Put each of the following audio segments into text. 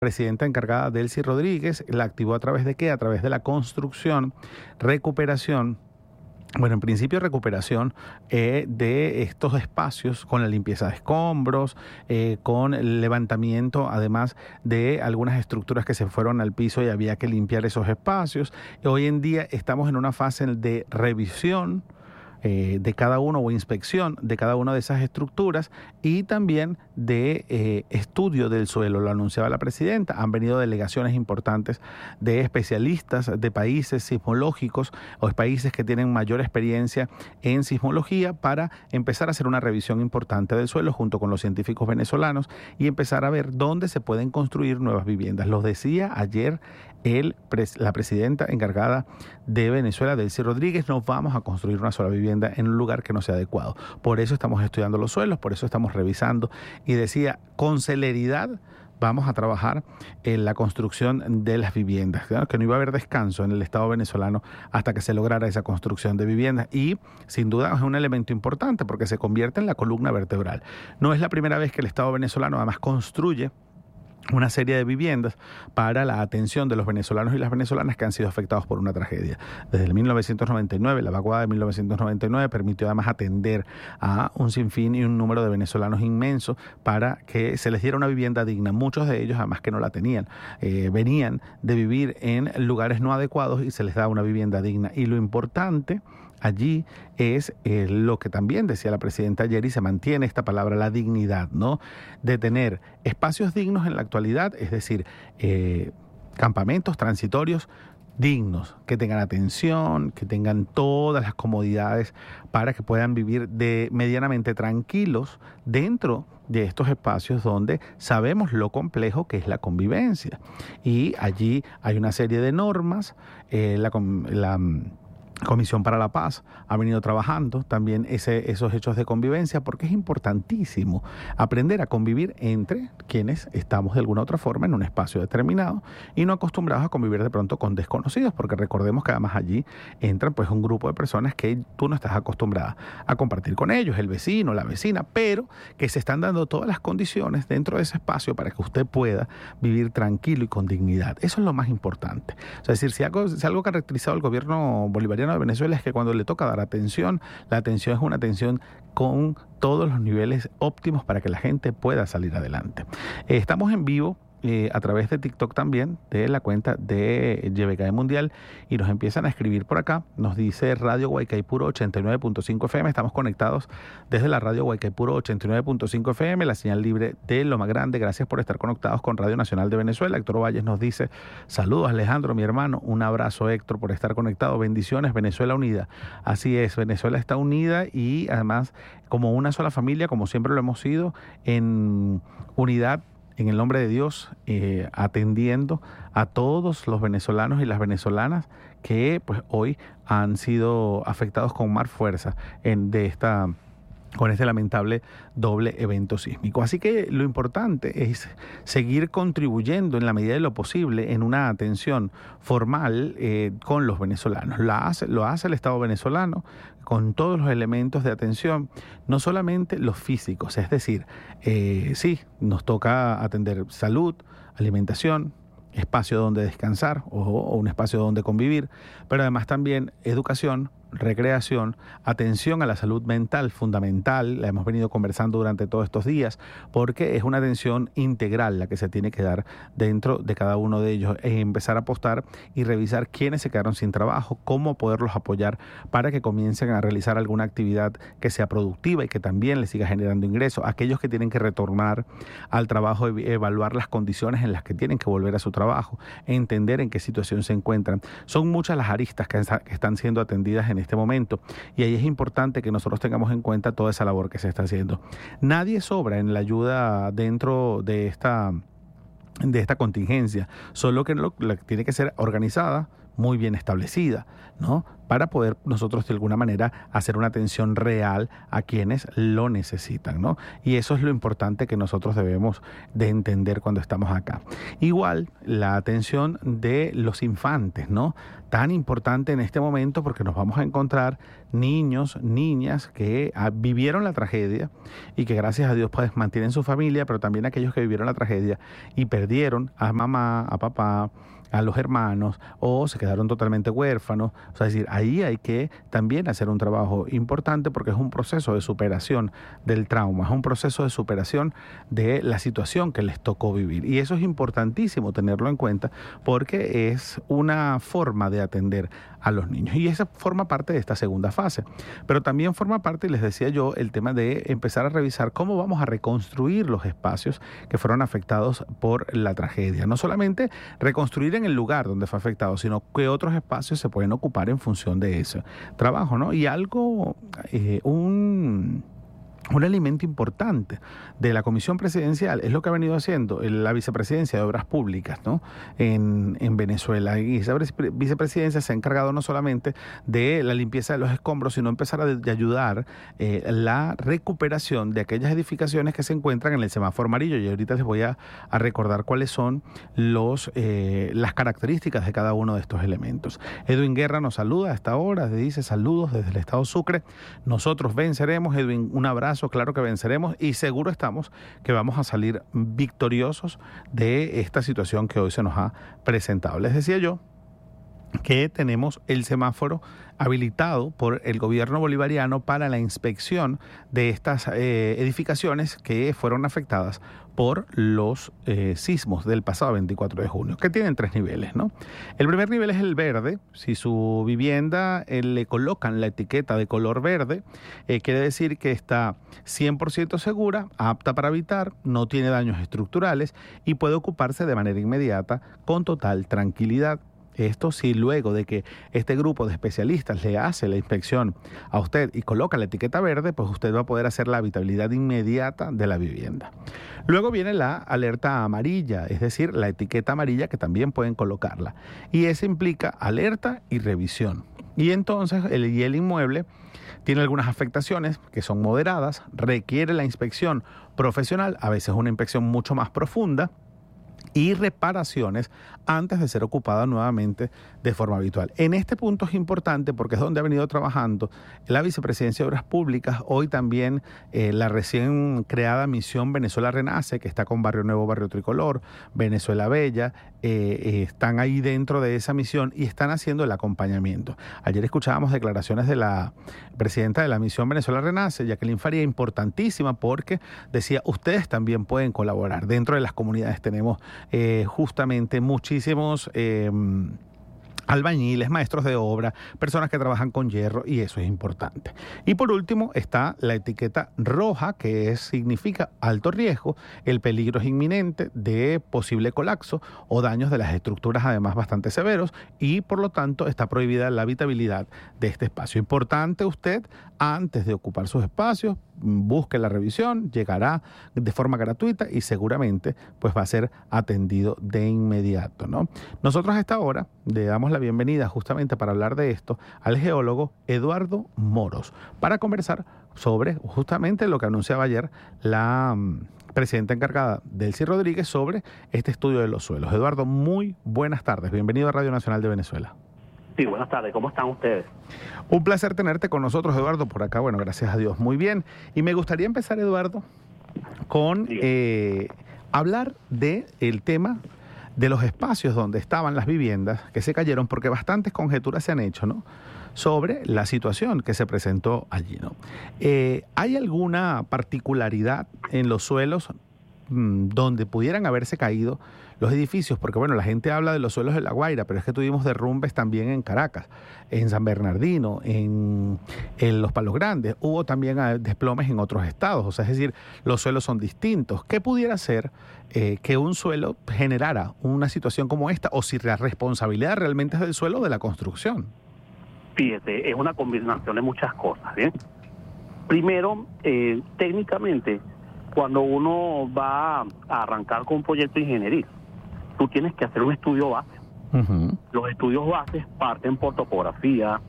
presidenta encargada, Delcy Rodríguez, la activó a través de ¿qué? A través de la construcción, recuperación. Bueno, en principio recuperación de estos espacios con la limpieza de escombros, con el levantamiento además de algunas estructuras que se fueron al piso y había que limpiar esos espacios. Hoy en día estamos en una fase de revisión de cada uno o inspección de cada una de esas estructuras y también de estudio del suelo. Lo anunciaba la presidenta. Han venido delegaciones importantes de especialistas de países sismológicos o países que tienen mayor experiencia en sismología para empezar a hacer una revisión importante del suelo junto con los científicos venezolanos y empezar a ver dónde se pueden construir nuevas viviendas. Los decía ayer la presidenta encargada de Venezuela, Delcy Rodríguez: no vamos a construir una sola vivienda en un lugar que no sea adecuado. Por eso estamos estudiando los suelos, por eso estamos revisando, y decía, con celeridad vamos a trabajar en la construcción de las viviendas, ¿no? Que no iba a haber descanso en el Estado venezolano hasta que se lograra esa construcción de viviendas, y sin duda es un elemento importante porque se convierte en la columna vertebral. No es la primera vez que el Estado venezolano además construye una serie de viviendas para la atención de los venezolanos y las venezolanas que han sido afectados por una tragedia. Desde el 1999, la vaguada de 1999 permitió además atender a un sinfín y un número de venezolanos inmenso para que se les diera una vivienda digna. Muchos de ellos además que no la tenían, venían de vivir en lugares no adecuados y se les da una vivienda digna. Y lo importante allí es lo que también decía la presidenta ayer, y se mantiene esta palabra, la dignidad, ¿no? De tener espacios dignos en la actualidad, es decir, campamentos transitorios dignos, que tengan atención, que tengan todas las comodidades para que puedan vivir medianamente tranquilos dentro de estos espacios donde sabemos lo complejo que es la convivencia. Y allí hay una serie de normas, la Comisión para la Paz ha venido trabajando también esos hechos de convivencia, porque es importantísimo aprender a convivir entre quienes estamos de alguna otra forma en un espacio determinado y no acostumbrados a convivir de pronto con desconocidos, porque recordemos que además allí entran pues un grupo de personas que tú no estás acostumbrada a compartir con ellos, el vecino, la vecina, pero que se están dando todas las condiciones dentro de ese espacio para que usted pueda vivir tranquilo y con dignidad. Eso es lo más importante. O sea, es decir, si algo caracterizado al gobierno bolivariano de Venezuela es que cuando le toca dar atención, la atención es una atención con todos los niveles óptimos para que la gente pueda salir adelante. Estamos en vivo a través de TikTok también, de la cuenta de YBKE Mundial, y nos empiezan a escribir por acá. Nos dice Radio Guaycaipuro 89.5 FM. Estamos conectados desde la Radio Guaycaipuro 89.5 FM, la señal libre de Loma Grande. Gracias por estar conectados con Radio Nacional de Venezuela. Héctor Valles nos dice: saludos Alejandro, mi hermano. Un abrazo, Héctor, por estar conectado. Bendiciones, Venezuela unida. Así es, Venezuela está unida y además como una sola familia, como siempre lo hemos sido, en unidad, en el nombre de Dios, atendiendo a todos los venezolanos y las venezolanas que pues hoy han sido afectados con más fuerza con este lamentable doble evento sísmico. Así que lo importante es seguir contribuyendo en la medida de lo posible en una atención formal con los venezolanos. Lo hace el Estado venezolano con todos los elementos de atención, no solamente los físicos, es decir, sí, nos toca atender salud, alimentación, espacio donde descansar o un espacio donde convivir, pero además también educación, recreación, atención a la salud mental fundamental. La hemos venido conversando durante todos estos días porque es una atención integral la que se tiene que dar dentro de cada uno de ellos, empezar a apostar y revisar quiénes se quedaron sin trabajo, cómo poderlos apoyar para que comiencen a realizar alguna actividad que sea productiva y que también les siga generando ingresos. Aquellos que tienen que retornar al trabajo, evaluar las condiciones en las que tienen que volver a su trabajo, entender en qué situación se encuentran. Son muchas las aristas que están siendo atendidas en este momento, y ahí es importante que nosotros tengamos en cuenta toda esa labor que se está haciendo. Nadie sobra en la ayuda dentro de esta contingencia, solo que tiene que ser organizada, muy bien establecida, ¿no? para poder nosotros de alguna manera hacer una atención real a quienes lo necesitan, ¿no? Y eso es lo importante que nosotros debemos de entender cuando estamos acá. Igual la atención de los infantes, ¿no? Tan importante en este momento porque nos vamos a encontrar niños, niñas que vivieron la tragedia y que gracias a Dios pues mantienen su familia, pero también aquellos que vivieron la tragedia y perdieron a mamá, a papá, a los hermanos o se quedaron totalmente huérfanos. O sea, es decir, ahí hay que también hacer un trabajo importante porque es un proceso de superación del trauma, es un proceso de superación de la situación que les tocó vivir. Y eso es importantísimo tenerlo en cuenta porque es una forma de atender a los niños. Y esa forma parte de esta segunda fase. Pero también forma parte, y les decía yo, el tema de empezar a revisar cómo vamos a reconstruir los espacios que fueron afectados por la tragedia. No solamente reconstruir en el lugar donde fue afectado, sino que otros espacios se pueden ocupar en función de ese trabajo, ¿no? Y algo, un elemento importante de la Comisión Presidencial es lo que ha venido haciendo la Vicepresidencia de Obras Públicas, ¿no? en Venezuela. Y esa vicepresidencia se ha encargado no solamente de la limpieza de los escombros, sino empezar a ayudar la recuperación de aquellas edificaciones que se encuentran en el semáforo amarillo. Y ahorita les voy a recordar cuáles son las características de cada uno de estos elementos. Edwin Guerra nos saluda a esta hora, dice saludos desde el estado Sucre. Nosotros venceremos, Edwin, un abrazo. Claro que venceremos y seguro estamos que vamos a salir victoriosos de esta situación que hoy se nos ha presentado. Les decía yo que tenemos el semáforo habilitado por el gobierno bolivariano para la inspección de estas edificaciones que fueron afectadas por los sismos del pasado 24 de junio, que tienen 3 niveles, ¿no? El primer nivel es el verde. Si su vivienda le colocan la etiqueta de color verde, quiere decir que está 100% segura, apta para habitar, no tiene daños estructurales y puede ocuparse de manera inmediata con total tranquilidad. Esto sí, luego de que este grupo de especialistas le hace la inspección a usted y coloca la etiqueta verde, pues usted va a poder hacer la habitabilidad inmediata de la vivienda. Luego viene la alerta amarilla, es decir, la etiqueta amarilla que también pueden colocarla. Y eso implica alerta y revisión. Y entonces el inmueble tiene algunas afectaciones que son moderadas, requiere la inspección profesional, a veces una inspección mucho más profunda, y reparaciones antes de ser ocupada nuevamente de forma habitual. En este punto es importante porque es donde ha venido trabajando la Vicepresidencia de Obras Públicas, hoy también la recién creada Misión Venezuela Renace, que está con Barrio Nuevo, Barrio Tricolor, Venezuela Bella, están ahí dentro de esa misión y están haciendo el acompañamiento. Ayer escuchábamos declaraciones de la presidenta de la Misión Venezuela Renace, Jacqueline Faría, importantísima porque decía, ustedes también pueden colaborar. Dentro de las comunidades tenemos justamente muchísimos albañiles, maestros de obra, personas que trabajan con hierro y eso es importante. Y por último está la etiqueta roja que significa alto riesgo, el peligro es inminente de posible colapso o daños de las estructuras además bastante severos y por lo tanto está prohibida la habitabilidad de este espacio. Importante usted antes de ocupar sus espacios busque la revisión, llegará de forma gratuita y seguramente pues va a ser atendido de inmediato, ¿no? Nosotros a esta hora le damos la bienvenida justamente para hablar de esto al geólogo Eduardo Moros para conversar sobre justamente lo que anunciaba ayer la presidenta encargada Delcy Rodríguez sobre este estudio de los suelos. Eduardo, muy buenas tardes, bienvenido a Radio Nacional de Venezuela. Sí, buenas tardes. ¿Cómo están ustedes? Un placer tenerte con nosotros, Eduardo, por acá. Bueno, gracias a Dios. Muy bien. Y me gustaría empezar, Eduardo, con hablar del tema de los espacios donde estaban las viviendas que se cayeron, porque bastantes conjeturas se han hecho, ¿no?, sobre la situación que se presentó allí, ¿no? ¿Hay alguna particularidad en los suelos donde pudieran haberse caído los edificios? Porque bueno, la gente habla de los suelos de La Guaira, pero es que tuvimos derrumbes también en Caracas, en San Bernardino, en Los Palos Grandes, hubo también desplomes en otros estados, o sea, es decir, los suelos son distintos. ¿Qué pudiera ser que un suelo generara una situación como esta, o si la responsabilidad realmente es del suelo o de la construcción? Fíjate, es una combinación de muchas cosas, ¿bien? Primero, técnicamente, cuando uno va a arrancar con un proyecto ingenieril, tú tienes que hacer un estudio base. Uh-huh. Los estudios bases parten por topografía,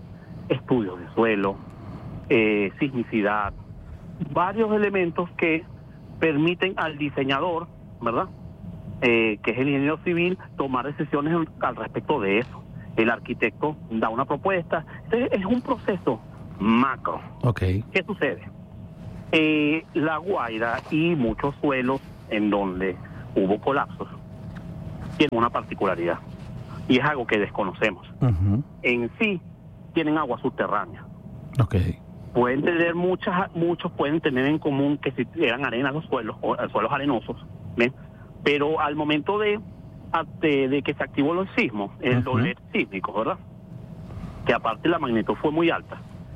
estudios de suelo, sismicidad, varios elementos que permiten al diseñador, ¿verdad?, que es el ingeniero civil, tomar decisiones al respecto de eso. El arquitecto da una propuesta. Es un proceso macro. Okay. ¿Qué sucede? La Guaira y muchos suelos en donde hubo colapsos tienen una particularidad, y es algo que desconocemos. Uh-huh. En sí, tienen agua subterránea. Okay. Pueden tener muchos pueden tener en común que si eran arenas los suelos, o suelos arenosos, ¿ven? Pero al momento de que se activó los sismos, el doble sísmico, ¿verdad?, que aparte la magnitud fue muy alta,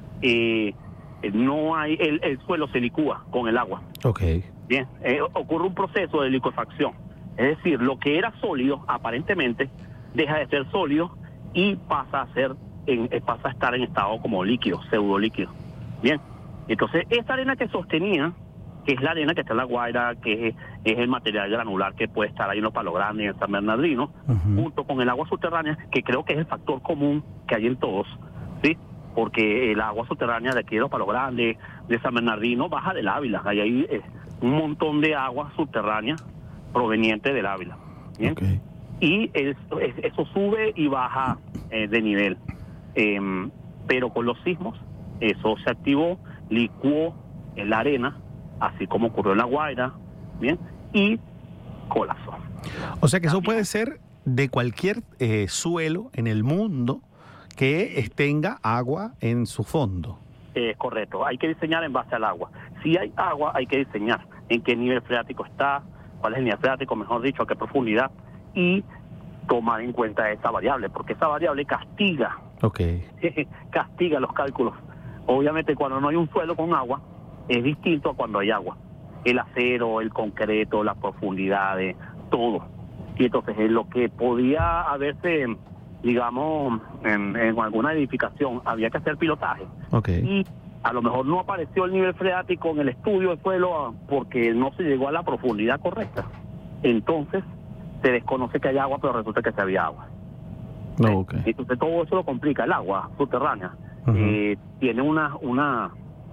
no hay, el suelo se licúa con el agua. Okay. Bien, ocurre un proceso de licuefacción. Es decir, lo que era sólido, aparentemente, deja de ser sólido y pasa a estar en estado como líquido, pseudo líquido. Bien, entonces esa arena que sostenía, que es la arena que está en La Guaira, que es el material granular que puede estar ahí en los Palos Grandes, en San Bernardino, junto con el agua subterránea, que creo que es el factor común que hay en todos, ¿sí? Porque el agua subterránea de aquí de los Palos Grandes, de San Bernardino, baja del Ávila. Ahí hay un montón de agua subterránea proveniente del Ávila. ¿Bien? Okay. Y eso sube y baja de nivel. Pero con los sismos, eso se activó, licuó en la arena, así como ocurrió en La Guaira, ¿bien? Y colapsó. O sea que eso puede ser de cualquier suelo en el mundo que tenga agua en su fondo. Correcto, hay que diseñar en base al agua. Si hay agua, hay que diseñar en qué nivel freático está, cuál es el nivel freático, mejor dicho, a qué profundidad, y tomar en cuenta esa variable, porque esa variable castiga, castiga los cálculos. Obviamente cuando no hay un suelo con agua, es distinto a cuando hay agua. El acero, el concreto, las profundidades, todo. Y entonces en lo que podía haberse, digamos, en alguna edificación, había que hacer pilotaje. Y a lo mejor no apareció el nivel freático en el estudio del suelo porque no se llegó a la profundidad correcta. Entonces se desconoce que hay agua, pero resulta que se había agua. Entonces todo eso lo complica. El agua subterránea tiene unas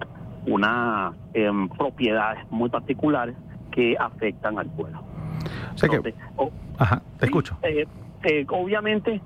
propiedades muy particulares que afectan al suelo. O sea entonces, te escucho. Obviamente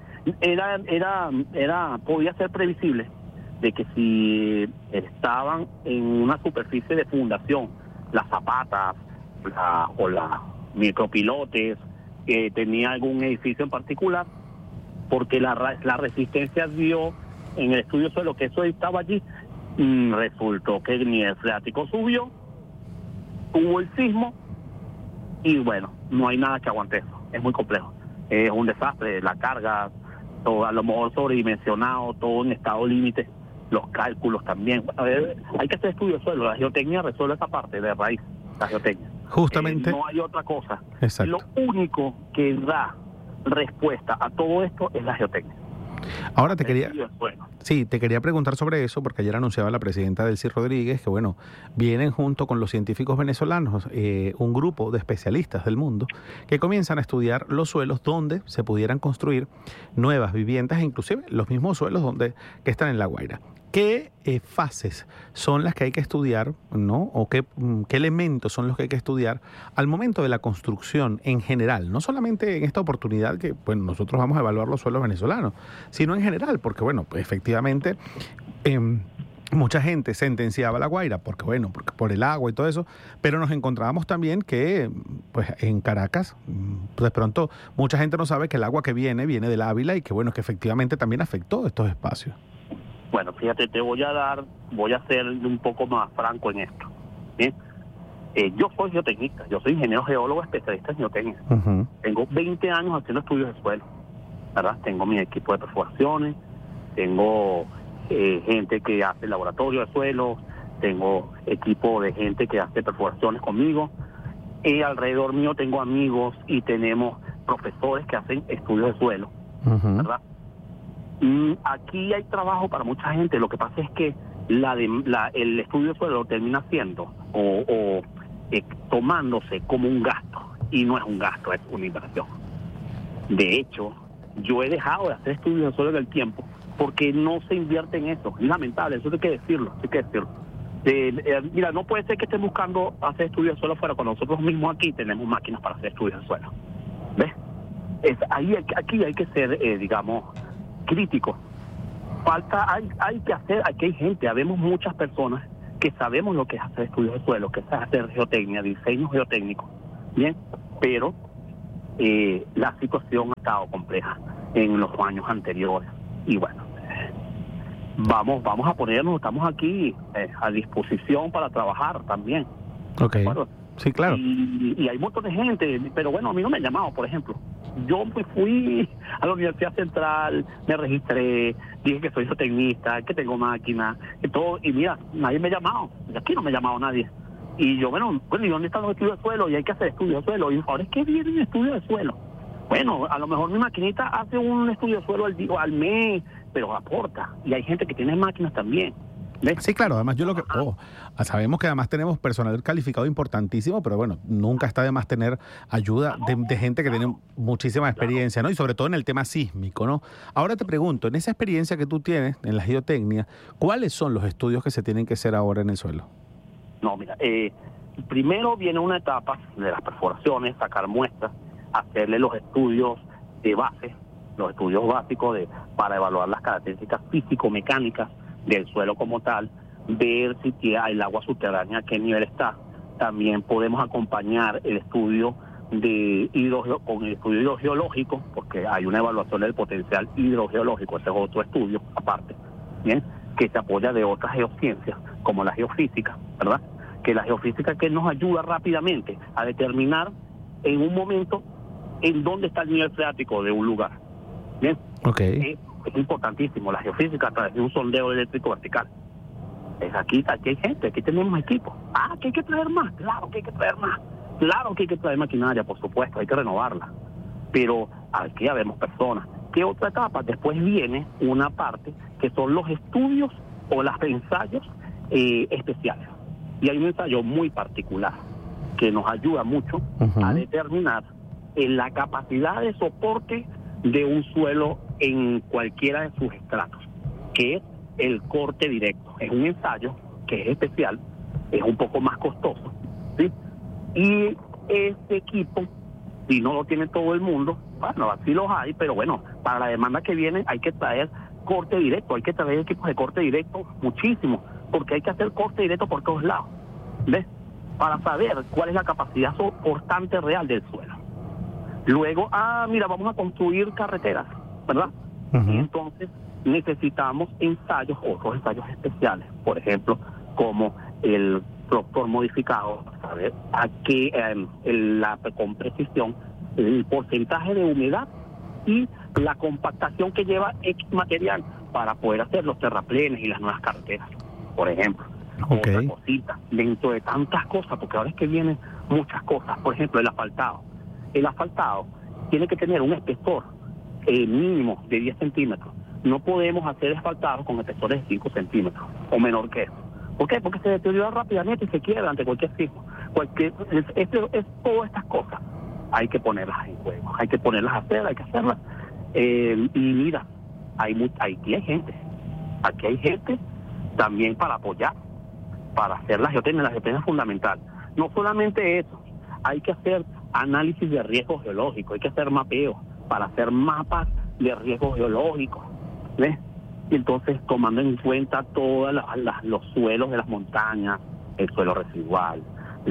podía ser previsible de que si estaban en una superficie de fundación, las zapatas o las micropilotes, que tenía algún edificio en particular, porque la resistencia dio en el estudio suelo que eso estaba allí, resultó que el nivel freático subió, hubo el sismo y bueno, no hay nada que aguante eso, es muy complejo, es un desastre, la carga, todo a lo mejor sobredimensionado, todo en estado límite, los cálculos también. Hay que hacer estudio de suelo, la geotecnia resuelve esa parte de raíz, la geotecnia. Justamente. No hay otra cosa. Exacto. Lo único que da respuesta a todo esto es la geotecnia. Ahora te quería preguntar sobre eso, porque ayer anunciaba la presidenta Delcy Rodríguez que, bueno, vienen junto con los científicos venezolanos un grupo de especialistas del mundo que comienzan a estudiar los suelos donde se pudieran construir nuevas viviendas, e inclusive los mismos suelos que están en La Guaira. ¿Qué fases son las que hay que estudiar, ¿no? O qué elementos son los que hay que estudiar al momento de la construcción en general? No solamente en esta oportunidad que, bueno, nosotros vamos a evaluar los suelos venezolanos, sino en general, porque, bueno, pues efectivamente mucha gente sentenciaba a La Guaira porque por el agua y todo eso, pero nos encontrábamos también que, pues en Caracas, pues de pronto mucha gente no sabe que el agua que viene del Ávila y que, bueno, que efectivamente también afectó estos espacios. Bueno, fíjate, voy a ser un poco más franco en esto. ¿Bien? Yo soy geotecnista, yo soy ingeniero geólogo especialista en geotecnia. Tengo 20 años haciendo estudios de suelo, ¿verdad? Tengo mi equipo de perforaciones, tengo gente que hace laboratorio de suelo, tengo equipo de gente que hace perforaciones conmigo. Alrededor mío tengo amigos y tenemos profesores que hacen estudios de suelo, ¿verdad? Aquí hay trabajo para mucha gente. Lo que pasa es que el estudio de suelo lo termina haciendo tomándose como un gasto, y no es un gasto, es una inversión. De hecho, yo he dejado de hacer estudios de suelo en el tiempo porque no se invierte en eso. Es lamentable, eso hay que decirlo, mira, no puede ser que estén buscando hacer estudios de suelo afuera cuando nosotros mismos aquí tenemos máquinas para hacer estudios de suelo. ¿Ves? Aquí hay que ser, digamos, críticos. Hay que hacer, aquí hay gente, habemos muchas personas que sabemos lo que es hacer estudios de suelo, que es hacer geotecnia, diseño geotécnico, bien, pero la situación ha estado compleja en los años anteriores y bueno, vamos a ponernos, estamos aquí a disposición para trabajar también. Okay. Bueno, sí, claro. Y hay un montón de gente, pero bueno, a mí no me han llamado, por ejemplo. Yo me fui a la Universidad Central, me registré, dije que soy geotecnista, que tengo máquina, que todo, y mira, nadie me ha llamado. Aquí no me ha llamado nadie. Y yo, bueno, ¿y dónde están los estudios de suelo? Y hay que hacer estudios de suelo. Y ahora es que viene un estudio de suelo. Bueno, a lo mejor mi maquinita hace un estudio de suelo al mes, pero aporta. Y hay gente que tiene máquinas también. ¿Ves? Sí, claro, además sabemos que además tenemos personal calificado importantísimo, pero bueno, nunca está de más tener ayuda de gente que tiene muchísima experiencia, ¿no? Y sobre todo en el tema sísmico, ¿no? Ahora te pregunto, en esa experiencia que tú tienes en la geotecnia, ¿cuáles son los estudios que se tienen que hacer ahora en el suelo? No, mira, primero viene una etapa de las perforaciones, sacar muestras, hacerle los estudios de base, los estudios básicos para evaluar las características físico-mecánicas del suelo como tal, ver si el agua subterránea a qué nivel está. También podemos acompañar el estudio con el estudio hidrogeológico, porque hay una evaluación del potencial hidrogeológico, ese es otro estudio aparte, bien, que se apoya de otras geociencias, como la geofísica, ¿verdad? Que la geofísica que nos ayuda rápidamente a determinar en un momento en dónde está el nivel freático de un lugar. Bien, es importantísimo la geofísica a través de un sondeo eléctrico vertical. Aquí hay gente, aquí tenemos equipos. Que hay que traer más, claro que hay que traer más. Claro que hay que traer maquinaria, por supuesto, hay que renovarla. Pero aquí ya vemos personas. ¿Qué otra etapa? Después viene una parte que son los estudios o los ensayos especiales. Y hay un ensayo muy particular que nos ayuda mucho a determinar la capacidad de soporte de un suelo en cualquiera de sus estratos, que es el corte directo. Es un ensayo que es especial, es un poco más costoso, ¿sí? Y este equipo, si no lo tiene todo el mundo, bueno, así los hay, pero bueno, para la demanda que viene hay que traer corte directo, hay que traer equipos de corte directo muchísimo, porque hay que hacer corte directo por todos lados, ¿ves? Para saber cuál es la capacidad soportante real del suelo. Luego, mira, vamos a construir carreteras, ¿verdad? Y entonces necesitamos otros ensayos especiales, por ejemplo, como el tractor modificado, saber con precisión el porcentaje de humedad y la compactación que lleva X material para poder hacer los terraplenes y las nuevas carreteras, por ejemplo. Otra cosita, dentro de tantas cosas, porque ahora es que vienen muchas cosas, por ejemplo, el asfaltado. El asfaltado tiene que tener un espesor mínimo de 10 centímetros. No podemos hacer asfaltados con espesores de 5 centímetros o menor que eso. ¿Por qué? Porque se deteriora rápidamente y se quiebra ante cualquier sismo. Es todas estas cosas. Hay que ponerlas en juego, hay que ponerlas a hacer, hay que hacerlas. Y mira, aquí hay gente. Aquí hay gente también para apoyar, para hacer la geotecnia. La geotecnia es fundamental. No solamente eso, hay que hacer análisis de riesgo geológico, hay que hacer mapeos para hacer mapas de riesgo geológico, ¿ves? Y entonces tomando en cuenta todos los suelos de las montañas, el suelo residual,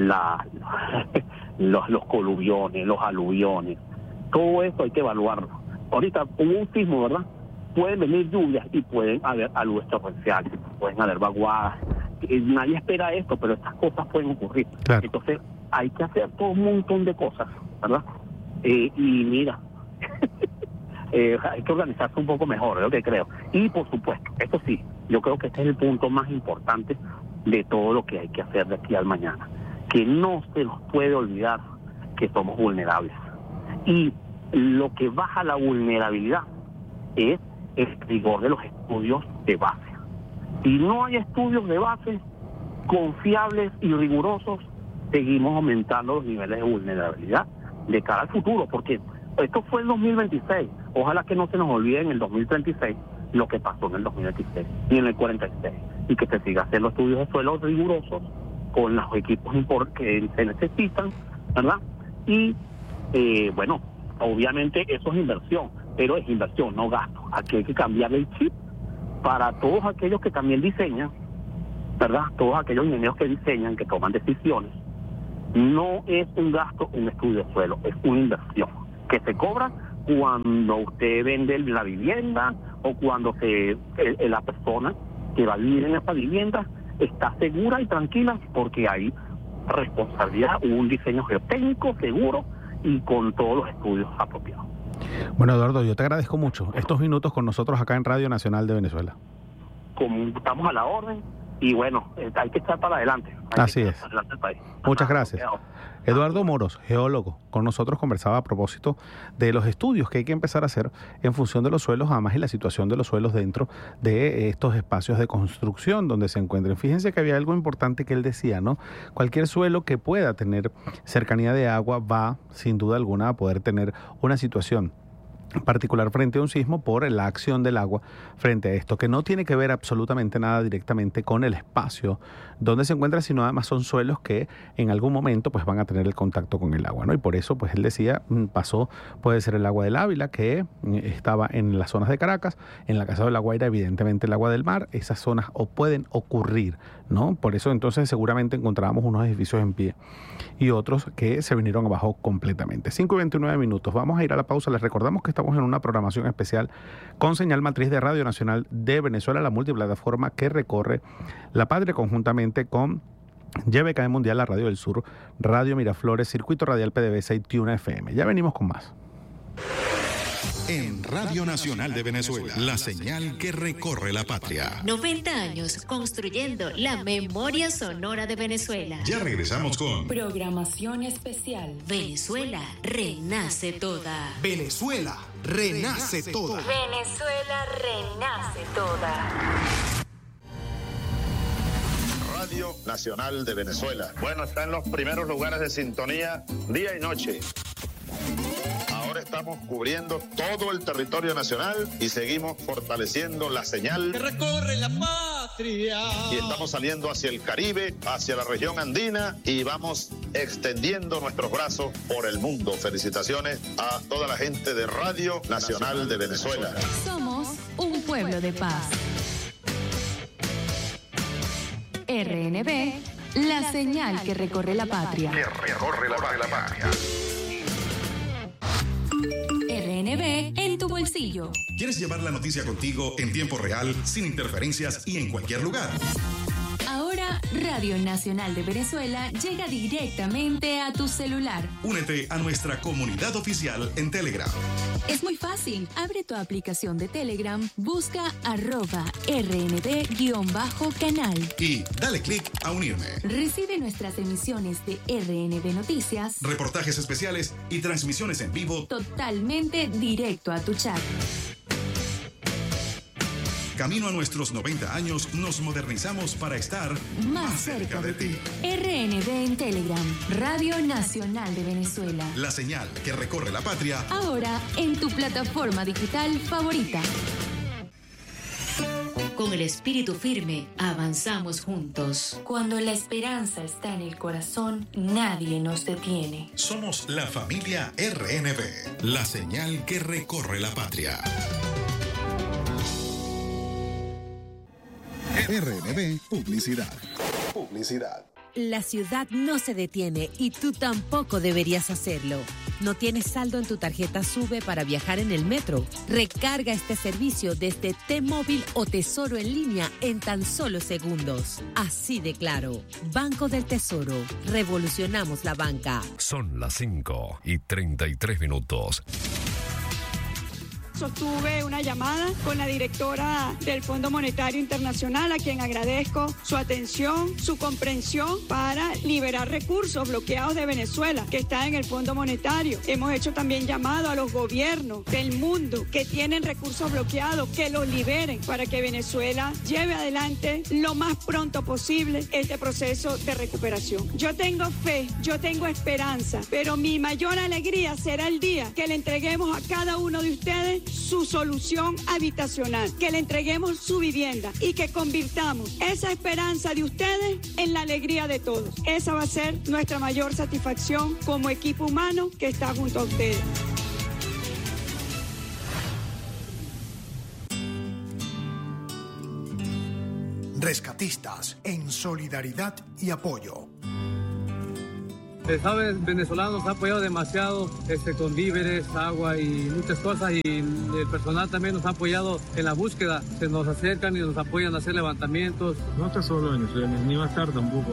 los coluviones, los aluviones, todo eso hay que evaluarlo. Ahorita hubo un sismo, ¿verdad? Pueden venir lluvias y pueden haber aludes torrenciales, pueden haber vaguadas. Nadie espera esto, pero estas cosas pueden ocurrir. Claro. Entonces hay que hacer todo un montón de cosas, ¿verdad? Y mira, hay que organizarse un poco mejor, es lo que creo. Y por supuesto, esto sí, yo creo que este es el punto más importante de todo lo que hay que hacer de aquí al mañana. Que no se nos puede olvidar que somos vulnerables. Y lo que baja la vulnerabilidad es el rigor de los estudios de base. Si no hay estudios de base confiables y rigurosos, seguimos aumentando los niveles de vulnerabilidad de cara al futuro, porque esto fue el 2026, ojalá que no se nos olvide en el 2036, lo que pasó en el 2026 y en el 46, y que se siga haciendo estudios de suelo rigurosos con los equipos que se necesitan, ¿verdad? Y bueno, obviamente eso es inversión, pero es inversión, no gasto. Aquí hay que cambiar el chip para todos aquellos que también diseñan, ¿verdad? Todos aquellos ingenieros que diseñan, que toman decisiones. No es un gasto un estudio de suelo, es una inversión que se cobra cuando usted vende la vivienda o cuando la persona que va a vivir en esa vivienda está segura y tranquila porque hay responsabilidad, un diseño geotécnico seguro y con todos los estudios apropiados. Bueno, Eduardo, yo te agradezco mucho estos minutos con nosotros acá en Radio Nacional de Venezuela. Como estamos a la orden y bueno, hay que echar para adelante. Así es. Muchas gracias. Eduardo Moros, geólogo, con nosotros conversaba a propósito de los estudios que hay que empezar a hacer en función de los suelos, además y la situación de los suelos dentro de estos espacios de construcción donde se encuentren. Fíjense que había algo importante que él decía, ¿no? Cualquier suelo que pueda tener cercanía de agua va, sin duda alguna, a poder tener una situación particular frente a un sismo por la acción del agua frente a esto, que no tiene que ver absolutamente nada directamente con el espacio donde se encuentra, sino además son suelos que en algún momento pues van a tener el contacto con el agua, ¿no? Y por eso pues él decía, puede ser el agua del Ávila que estaba en las zonas de Caracas, en la Casa de la Guaira evidentemente el agua del mar, esas zonas pueden ocurrir, ¿no? Por eso entonces seguramente encontrábamos unos edificios en pie y otros que se vinieron abajo completamente. 5:29, vamos a ir a la pausa. Les recordamos que estamos en una programación especial con señal matriz de Radio Nacional de Venezuela, la multiplataforma que recorre la patria conjuntamente con YBK Mundial, la Radio del Sur, Radio Miraflores, Circuito Radial PDVSA y Tuna FM. Ya venimos con más. En Radio Nacional de Venezuela, la señal que recorre la patria. 90 años construyendo la memoria sonora de Venezuela. Ya regresamos con programación especial. Venezuela renace toda. Venezuela renace toda. Venezuela renace toda. Radio Nacional de Venezuela. Bueno, está en los primeros lugares de sintonía día y noche. Ahora estamos cubriendo todo el territorio nacional y seguimos fortaleciendo la señal que recorre la patria. Y estamos saliendo hacia el Caribe, hacia la región andina y vamos extendiendo nuestros brazos por el mundo. Felicitaciones a toda la gente de Radio Nacional de Venezuela. Somos un pueblo de paz. RNB, la señal que recorre la patria. Que recorre la patria. RNB en tu bolsillo. ¿Quieres llevar la noticia contigo en tiempo real, sin interferencias y en cualquier lugar? Ahora, Radio Nacional de Venezuela llega directamente a tu celular. Únete a nuestra comunidad oficial en Telegram. Es muy fácil. Abre tu aplicación de Telegram, busca @RNB_canal. Y dale clic a unirme. Recibe nuestras emisiones de RNB Noticias, reportajes especiales y transmisiones en vivo totalmente directo a tu chat. Camino a nuestros 90 años, nos modernizamos para estar más cerca de ti. RNB en Telegram, Radio Nacional de Venezuela. La señal que recorre la patria. Ahora en tu plataforma digital favorita. Con el espíritu firme, avanzamos juntos. Cuando la esperanza está en el corazón, nadie nos detiene. Somos la familia RNB, la señal que recorre la patria. RNB Publicidad. La ciudad no se detiene y tú tampoco deberías hacerlo. ¿No tienes saldo en tu tarjeta SUBE para viajar en el metro? Recarga este servicio desde T-Móvil o Tesoro en línea en tan solo segundos. Así de claro. Banco del Tesoro. Revolucionamos la banca. Son las 5:33. Sostuve una llamada con la directora del Fondo Monetario Internacional, a quien agradezco su atención, su comprensión para liberar recursos bloqueados de Venezuela que están en el Fondo Monetario. Hemos hecho también llamado a los gobiernos del mundo que tienen recursos bloqueados, que los liberen para que Venezuela lleve adelante lo más pronto posible este proceso de recuperación. Yo tengo fe, yo tengo esperanza, pero mi mayor alegría será el día que le entreguemos a cada uno de ustedes su solución habitacional, que le entreguemos su vivienda y que convirtamos esa esperanza de ustedes en la alegría de todos. Esa va a ser nuestra mayor satisfacción como equipo humano que está junto a ustedes. Rescatistas en solidaridad y apoyo. ¿Sabes? Venezolanos ha apoyado demasiado con víveres, agua y muchas cosas, y el personal también nos ha apoyado en la búsqueda. Se nos acercan y nos apoyan a hacer levantamientos. No está solo Venezuela, ni va a estar tampoco.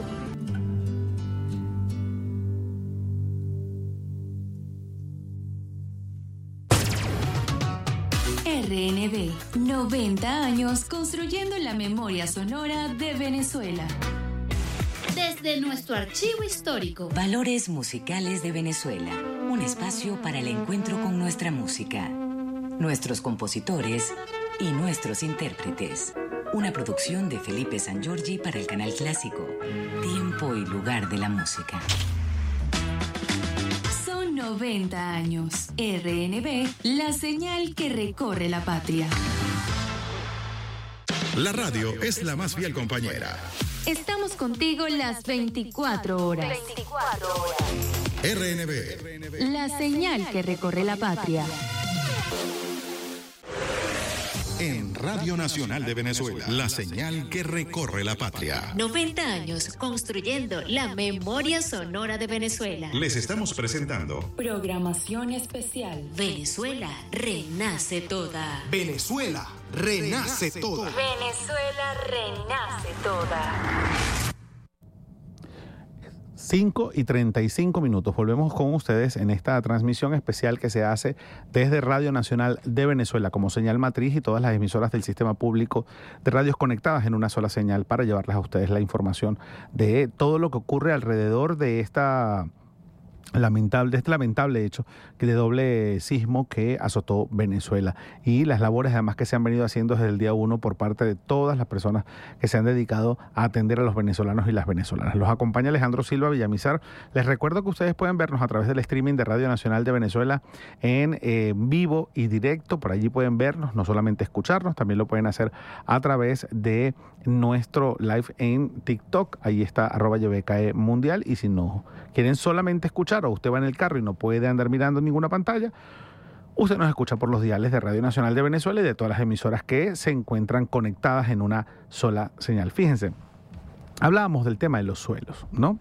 RNB, 90 años construyendo la memoria sonora de Venezuela. Desde nuestro archivo histórico. Valores musicales de Venezuela. Un espacio para el encuentro con nuestra música, nuestros compositores y nuestros intérpretes. Una producción de Felipe Sangiorgi para el Canal Clásico. Tiempo y lugar de la música. Son 90 años. RNB, la señal que recorre la patria. La radio es la más fiel compañera. Estamos contigo las 24 horas. 24 horas. RNB. La señal que recorre la patria. En Radio Nacional de Venezuela, la señal que recorre la patria. 90 años construyendo la memoria sonora de Venezuela. Les estamos presentando Programación especial. Venezuela renace toda. Venezuela renace toda. Venezuela renace toda. 5:35. Volvemos con ustedes en esta transmisión especial que se hace desde Radio Nacional de Venezuela como señal matriz y todas las emisoras del sistema público de radios conectadas en una sola señal para llevarles a ustedes la información de todo lo que ocurre alrededor de este lamentable hecho de doble sismo que azotó Venezuela y las labores además que se han venido haciendo desde el día 1 por parte de todas las personas que se han dedicado a atender a los venezolanos y las venezolanas. Los acompaña Alejandro Silva Villamizar. Les recuerdo que ustedes pueden vernos a través del streaming de Radio Nacional de Venezuela en vivo y directo. Por allí pueden vernos, no solamente escucharnos, también lo pueden hacer a través de nuestro live en TikTok. Ahí está @YBKE Mundial. Y si no quieren solamente escuchar o usted va en el carro y no puede andar mirando ninguna pantalla, usted nos escucha por los diales de Radio Nacional de Venezuela y de todas las emisoras que se encuentran conectadas en una sola señal. Fíjense, hablábamos del tema de los suelos, ¿no?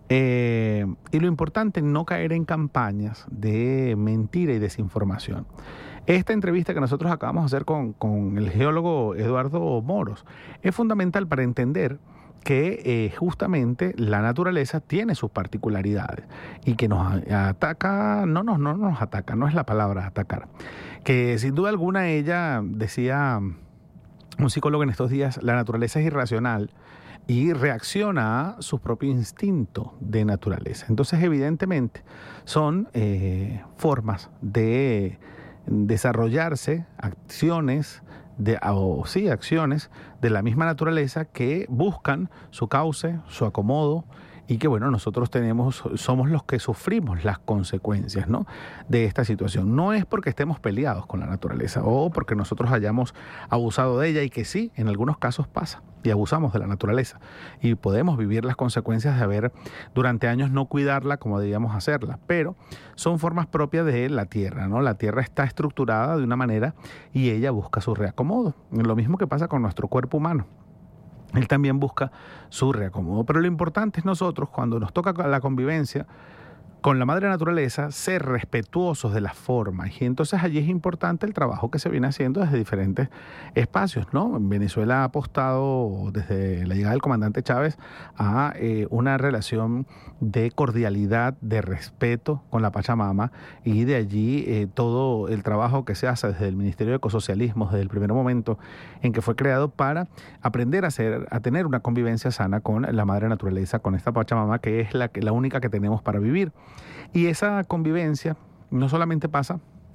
Y lo importante es no caer en campañas de mentira y desinformación. Esta entrevista que nosotros acabamos de hacer con el geólogo Eduardo Moros es fundamental para entender que justamente la naturaleza tiene sus particularidades y que nos ataca, no nos ataca, no es la palabra atacar, que sin duda alguna ella decía un psicólogo en estos días, la naturaleza es irracional y reacciona a su propio instinto de naturaleza. Entonces evidentemente son formas de desarrollarse acciones acciones de la misma naturaleza que buscan su cauce, su acomodo y que bueno, nosotros somos los que sufrimos las consecuencias, ¿no?, de esta situación. No es porque estemos peleados con la naturaleza o porque nosotros hayamos abusado de ella, y que sí, en algunos casos pasa y abusamos de la naturaleza y podemos vivir las consecuencias de haber durante años no cuidarla como debíamos hacerla, pero son formas propias de la tierra, ¿no? La tierra está estructurada de una manera y ella busca su reacomodo. Lo mismo que pasa con nuestro cuerpo humano. Él también busca su reacomodo. Pero lo importante es nosotros, cuando nos toca la convivencia con la madre naturaleza, ser respetuosos de las formas. Y entonces allí es importante el trabajo que se viene haciendo desde diferentes espacios, ¿no? Venezuela ha apostado desde la llegada del comandante Chávez a una relación de cordialidad, de respeto con la Pachamama, y de allí todo el trabajo que se hace desde el Ministerio de Ecosocialismo, desde el primer momento en que fue creado, para aprender a tener una convivencia sana con la madre naturaleza, con esta Pachamama que es la única que tenemos para vivir. Y esa convivencia no solamente pasa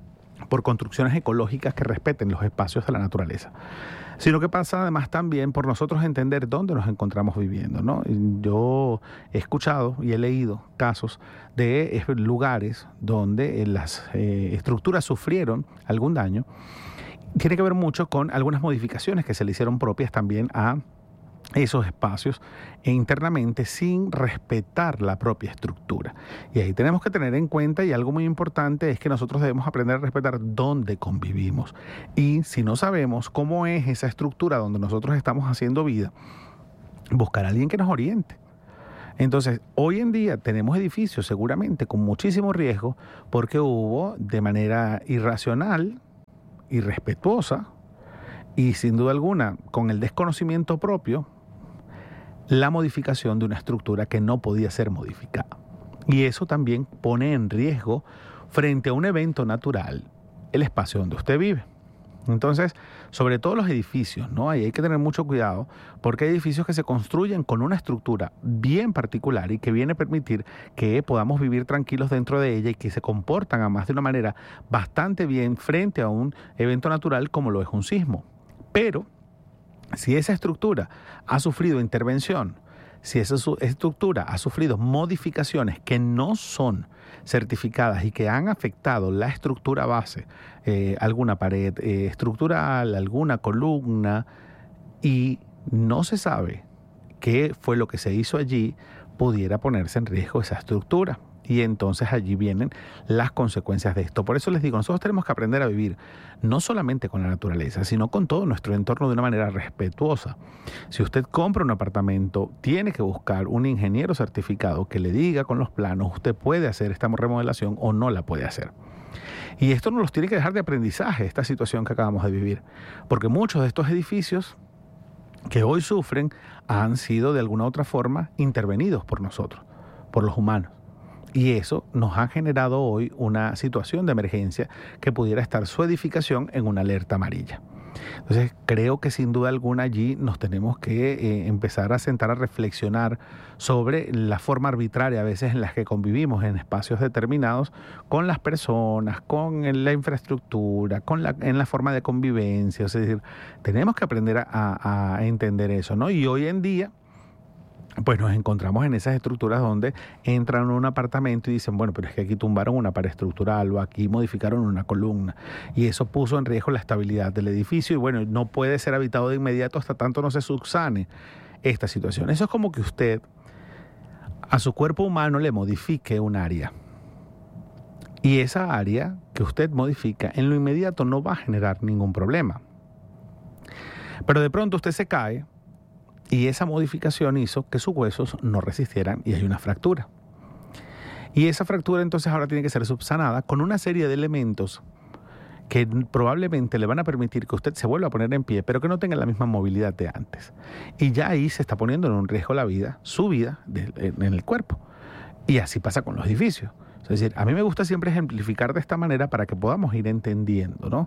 por construcciones ecológicas que respeten los espacios de la naturaleza, sino que pasa además también por nosotros entender dónde nos encontramos viviendo, ¿no? Yo he escuchado y he leído casos de lugares donde las estructuras sufrieron algún daño. Tiene que ver mucho con algunas modificaciones que se le hicieron propias también a esos espacios internamente sin respetar la propia estructura. Y ahí tenemos que tener en cuenta, y algo muy importante es que nosotros debemos aprender a respetar dónde convivimos. Y si no sabemos cómo es esa estructura donde nosotros estamos haciendo vida, buscar a alguien que nos oriente. Entonces, hoy en día tenemos edificios seguramente con muchísimo riesgo porque hubo de manera irracional, irrespetuosa y sin duda alguna con el desconocimiento propio, la modificación de una estructura que no podía ser modificada. Y eso también pone en riesgo, frente a un evento natural, el espacio donde usted vive. Entonces, sobre todo los edificios, ¿no? Ahí hay que tener mucho cuidado porque hay edificios que se construyen con una estructura bien particular y que viene a permitir que podamos vivir tranquilos dentro de ella y que se comportan además de una manera bastante bien frente a un evento natural como lo es un sismo. Pero si esa estructura ha sufrido intervención, si esa estructura ha sufrido modificaciones que no son certificadas y que han afectado la estructura base, alguna pared estructural, alguna columna, y no se sabe qué fue lo que se hizo allí, pudiera ponerse en riesgo esa estructura. Y entonces allí vienen las consecuencias de esto. Por eso les digo, nosotros tenemos que aprender a vivir no solamente con la naturaleza, sino con todo nuestro entorno de una manera respetuosa. Si usted compra un apartamento, tiene que buscar un ingeniero certificado que le diga con los planos, usted puede hacer esta remodelación o no la puede hacer. Y esto nos los tiene que dejar de aprendizaje, esta situación que acabamos de vivir. Porque muchos de estos edificios que hoy sufren han sido de alguna u otra forma intervenidos por nosotros, por los humanos. Y eso nos ha generado hoy una situación de emergencia que pudiera estar su edificación en una alerta amarilla. Entonces, creo que sin duda alguna allí nos tenemos que empezar a sentar a reflexionar sobre la forma arbitraria a veces en las que convivimos en espacios determinados con las personas, con la infraestructura, en la forma de convivencia. Es decir, tenemos que aprender a entender eso, ¿no? Y hoy en día, pues nos encontramos en esas estructuras donde entran a un apartamento y dicen, bueno, pero es que aquí tumbaron una pared estructural o aquí modificaron una columna y eso puso en riesgo la estabilidad del edificio y bueno, no puede ser habitado de inmediato hasta tanto no se subsane esta situación. Eso es como que usted a su cuerpo humano le modifique un área y esa área que usted modifica en lo inmediato no va a generar ningún problema. Pero de pronto usted se cae y esa modificación hizo que sus huesos no resistieran y hay una fractura. Y esa fractura entonces ahora tiene que ser subsanada con una serie de elementos que probablemente le van a permitir que usted se vuelva a poner en pie, pero que no tenga la misma movilidad de antes. Y ya ahí se está poniendo en un riesgo la vida, su vida en el cuerpo. Y así pasa con los edificios. Es decir, a mí me gusta siempre ejemplificar de esta manera para que podamos ir entendiendo, ¿no?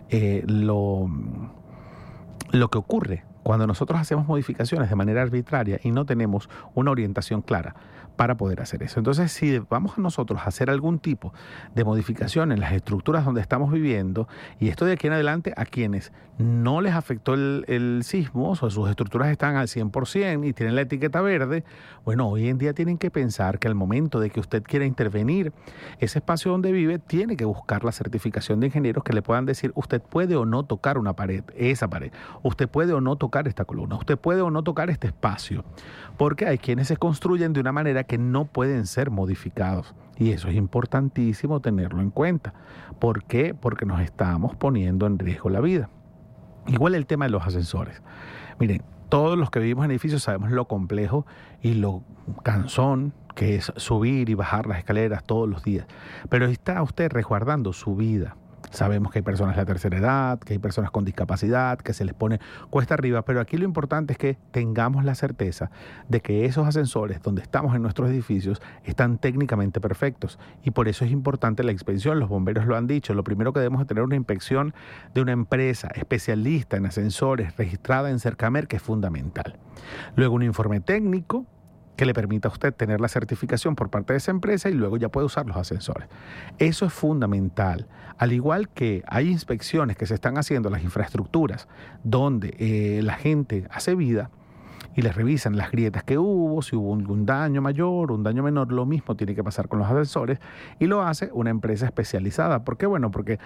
Lo que ocurre cuando nosotros hacemos modificaciones de manera arbitraria y no tenemos una orientación clara para poder hacer eso. Entonces, si vamos nosotros a hacer algún tipo de modificación en las estructuras donde estamos viviendo, y esto de aquí en adelante a quienes no les afectó el sismo, o sus estructuras están al 100% y tienen la etiqueta verde, bueno, hoy en día tienen que pensar que al momento de que usted quiera intervenir ese espacio donde vive, tiene que buscar la certificación de ingenieros que le puedan decir, usted puede o no tocar una pared, esa pared, usted puede o no tocar esta columna, usted puede o no tocar este espacio, porque hay quienes se construyen de una manera que no pueden ser modificados y eso es importantísimo tenerlo en cuenta. ¿Por qué? Porque nos estamos poniendo en riesgo la vida. Igual el tema de los ascensores. Miren, todos los que vivimos en edificios sabemos lo complejo y lo cansón que es subir y bajar las escaleras todos los días, pero está usted resguardando su vida. Sabemos que hay personas de la tercera edad, que hay personas con discapacidad, que se les pone cuesta arriba, pero aquí lo importante es que tengamos la certeza de que esos ascensores donde estamos en nuestros edificios están técnicamente perfectos y por eso es importante la inspección. Los bomberos lo han dicho, lo primero que debemos es tener una inspección de una empresa especialista en ascensores registrada en Cercamer, que es fundamental. Luego un informe técnico que le permita a usted tener la certificación por parte de esa empresa y luego ya puede usar los ascensores. Eso es fundamental. Al igual que hay inspecciones que se están haciendo en las infraestructuras donde la gente hace vida y les revisan las grietas que hubo, si hubo un daño mayor, un daño menor, lo mismo tiene que pasar con los ascensores y lo hace una empresa especializada. ¿Por qué? Bueno, porque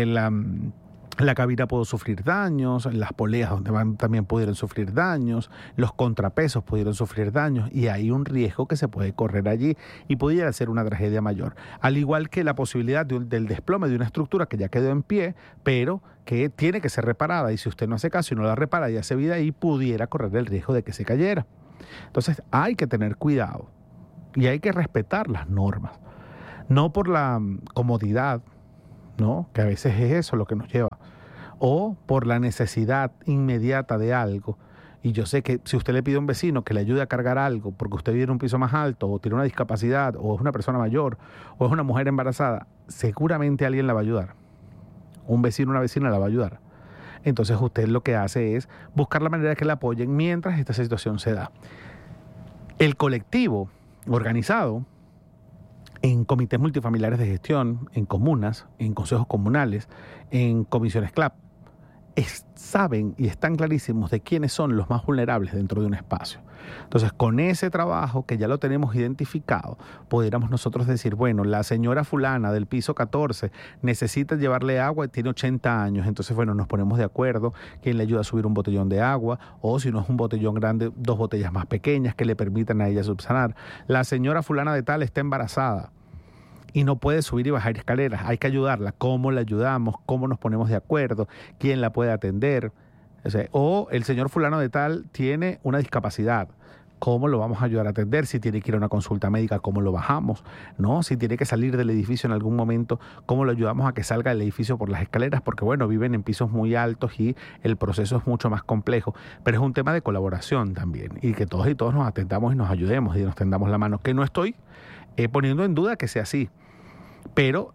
la cabina pudo sufrir daños, las poleas donde van también pudieron sufrir daños, los contrapesos pudieron sufrir daños y hay un riesgo que se puede correr allí y pudiera ser una tragedia mayor. Al igual que la posibilidad del desplome de una estructura que ya quedó en pie, pero que tiene que ser reparada y si usted no hace caso y no la repara y hace vida ahí, pudiera correr el riesgo de que se cayera. Entonces hay que tener cuidado y hay que respetar las normas, no por la comodidad, ¿no? Que a veces es eso lo que nos lleva, o por la necesidad inmediata de algo. Y yo sé que si usted le pide a un vecino que le ayude a cargar algo porque usted vive en un piso más alto o tiene una discapacidad o es una persona mayor o es una mujer embarazada, seguramente alguien la va a ayudar. Un vecino o una vecina la va a ayudar. Entonces usted lo que hace es buscar la manera de que la apoyen mientras esta situación se da. El colectivo organizado en comités multifamiliares de gestión, en comunas, en consejos comunales, en comisiones CLAP, saben y están clarísimos de quiénes son los más vulnerables dentro de un espacio. Entonces, con ese trabajo que ya lo tenemos identificado, pudiéramos nosotros decir, bueno, la señora fulana del piso 14 necesita llevarle agua y tiene 80 años. Entonces, bueno, nos ponemos de acuerdo quién le ayuda a subir un botellón de agua o si no es un botellón grande, 2 botellas más pequeñas que le permitan a ella subsanar. La señora fulana de tal está embarazada y no puede subir y bajar escaleras, hay que ayudarla. ¿Cómo la ayudamos? ¿Cómo nos ponemos de acuerdo? ¿Quién la puede atender? O el señor fulano de tal tiene una discapacidad. ¿Cómo lo vamos a ayudar a atender? Si tiene que ir a una consulta médica, ¿cómo lo bajamos? ¿No? Si tiene que salir del edificio en algún momento, ¿cómo lo ayudamos a que salga del edificio por las escaleras? Porque, bueno, viven en pisos muy altos y el proceso es mucho más complejo. Pero es un tema de colaboración también y que todos y todos nos atendamos y nos ayudemos y nos tendamos la mano. Que no estoy poniendo en duda que sea así. Pero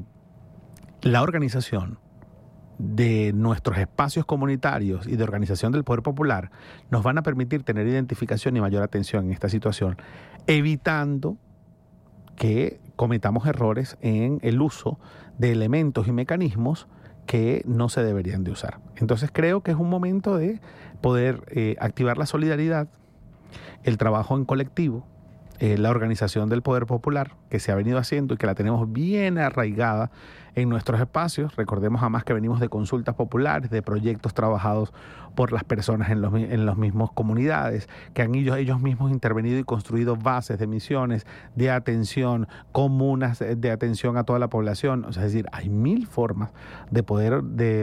la organización de nuestros espacios comunitarios y de organización del poder popular nos van a permitir tener identificación y mayor atención en esta situación, evitando que cometamos errores en el uso de elementos y mecanismos que no se deberían de usar. Entonces creo que es un momento de poder activar la solidaridad, el trabajo en colectivo, la organización del poder popular que se ha venido haciendo y que la tenemos bien arraigada en nuestros espacios. Recordemos además que venimos de consultas populares, de proyectos trabajados por las personas en los mismos comunidades, que han ellos mismos intervenido y construido bases de misiones, de atención, comunas de atención a toda la población. O sea, es decir, hay 1000 formas de poder,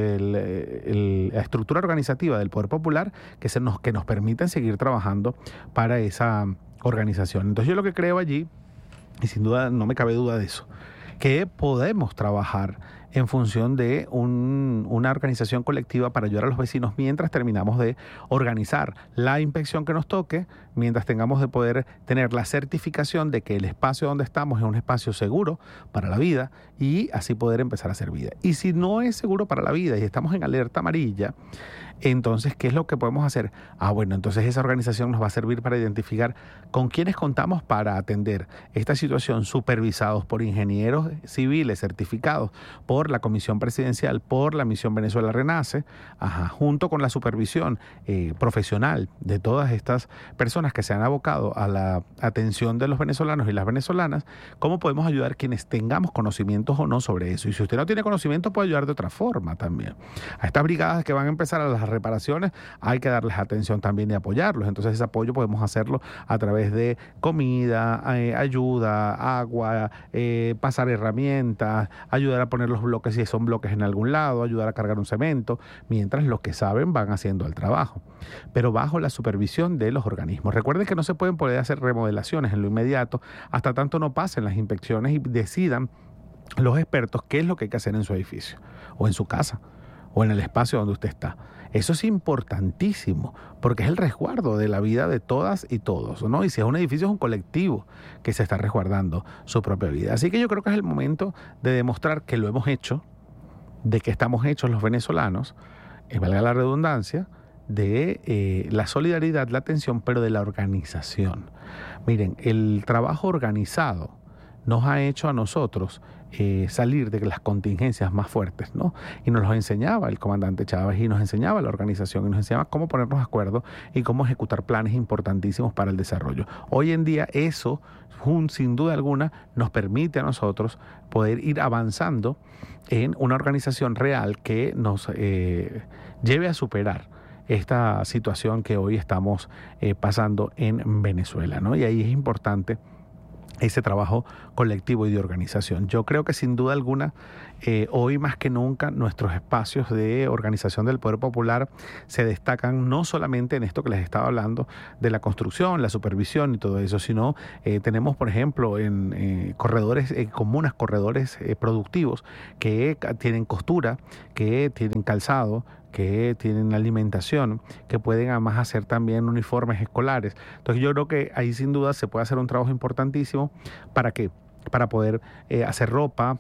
de la estructura organizativa del poder popular que nos permiten seguir trabajando para esa organización. Entonces yo lo que creo allí, y sin duda no me cabe duda de eso, que podemos trabajar en función de una organización colectiva para ayudar a los vecinos mientras terminamos de organizar la inspección que nos toque, mientras tengamos de poder tener la certificación de que el espacio donde estamos es un espacio seguro para la vida y así poder empezar a hacer vida. Y si no es seguro para la vida y estamos en alerta amarilla, entonces, ¿qué es lo que podemos hacer? Bueno, entonces esa organización nos va a servir para identificar con quiénes contamos para atender esta situación, supervisados por ingenieros civiles certificados por la Comisión Presidencial, por la Misión Venezuela Renace, junto con la supervisión profesional de todas estas personas que se han abocado a la atención de los venezolanos y las venezolanas. ¿Cómo podemos ayudar a quienes tengamos conocimientos o no sobre eso? Y si usted no tiene conocimiento, puede ayudar de otra forma también. A estas brigadas que van a empezar a las reparaciones hay que darles atención también y apoyarlos. Entonces ese apoyo podemos hacerlo a través de comida, ayuda, agua, pasar herramientas, ayudar a poner los bloques si son bloques en algún lado, ayudar a cargar un cemento, mientras los que saben van haciendo el trabajo, pero bajo la supervisión de los organismos. Recuerden que no se pueden poder hacer remodelaciones en lo inmediato hasta tanto no pasen las inspecciones y decidan los expertos qué es lo que hay que hacer en su edificio o en su casa o en el espacio donde usted está. Eso es importantísimo, porque es el resguardo de la vida de todas y todos, ¿no? Y si es un edificio, es un colectivo que se está resguardando su propia vida. Así que yo creo que es el momento de demostrar que lo hemos hecho, de que estamos hechos los venezolanos, valga la redundancia, de la solidaridad, la atención, pero de la organización. Miren, el trabajo organizado nos ha hecho a nosotros salir de las contingencias más fuertes, ¿no? Y nos los enseñaba el comandante Chávez, y nos enseñaba la organización, y nos enseñaba cómo ponernos de acuerdo y cómo ejecutar planes importantísimos para el desarrollo. Hoy en día eso, sin duda alguna, nos permite a nosotros poder ir avanzando en una organización real que nos lleve a superar esta situación que hoy estamos pasando en Venezuela, ¿no? Y ahí es importante ese trabajo colectivo y de organización. Yo creo que sin duda alguna, hoy más que nunca, nuestros espacios de organización del poder popular se destacan no solamente en esto que les estaba hablando de la construcción, la supervisión y todo eso, sino tenemos, por ejemplo, en corredores comunas, corredores productivos que tienen costura, que tienen calzado, que tienen alimentación, que pueden además hacer también uniformes escolares. Entonces yo creo que ahí sin duda se puede hacer un trabajo importantísimo. ¿Para qué? Para poder hacer ropa,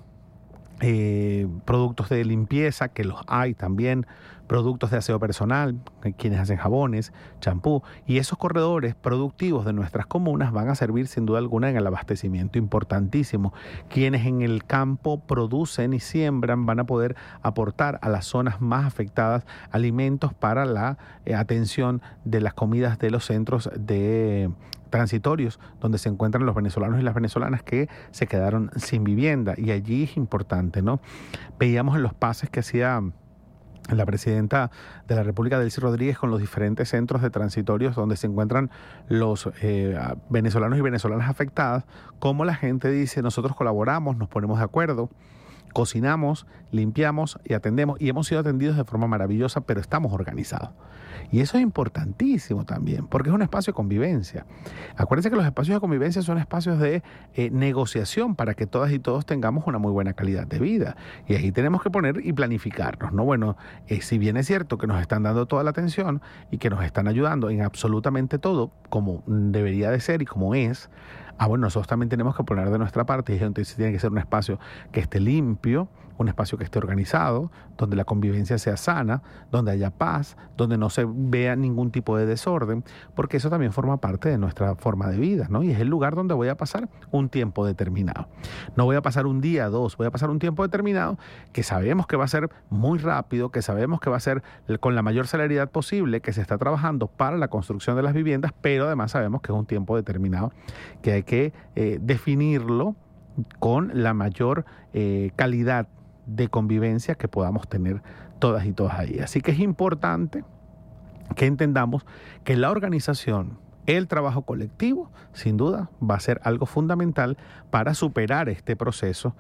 productos de limpieza, que los hay también, productos de aseo personal, quienes hacen jabones, champú, y esos corredores productivos de nuestras comunas van a servir sin duda alguna en el abastecimiento importantísimo. Quienes en el campo producen y siembran van a poder aportar a las zonas más afectadas alimentos para la atención de las comidas de los centros de transitorios donde se encuentran los venezolanos y las venezolanas que se quedaron sin vivienda, y allí es importante, ¿no? Veíamos en los pases que hacía la presidenta de la República, Delcy Rodríguez, con los diferentes centros de transitorios donde se encuentran los venezolanos y venezolanas afectadas, cómo la gente dice: nosotros colaboramos, nos ponemos de acuerdo, cocinamos, limpiamos y atendemos, y hemos sido atendidos de forma maravillosa, pero estamos organizados. Y eso es importantísimo también, porque es un espacio de convivencia. Acuérdense que los espacios de convivencia son espacios de negociación para que todas y todos tengamos una muy buena calidad de vida. Y ahí tenemos que poner y planificarnos, ¿no? Bueno, si bien es cierto que nos están dando toda la atención y que nos están ayudando en absolutamente todo, como debería de ser y como es, bueno, nosotros también tenemos que poner de nuestra parte, y entonces tiene que ser un espacio que esté limpio, un espacio que esté organizado, donde la convivencia sea sana, donde haya paz, donde no se vea ningún tipo de desorden, porque eso también forma parte de nuestra forma de vida, ¿no? Y es el lugar donde voy a pasar un tiempo determinado. No voy a pasar un día, dos, voy a pasar un tiempo determinado que sabemos que va a ser muy rápido, que sabemos que va a ser con la mayor celeridad posible, que se está trabajando para la construcción de las viviendas, pero además sabemos que es un tiempo determinado, que hay que definirlo con la mayor calidad de convivencia que podamos tener todas y todos ahí. Así que es importante que entendamos que la organización, el trabajo colectivo, sin duda, va a ser algo fundamental para superar este proceso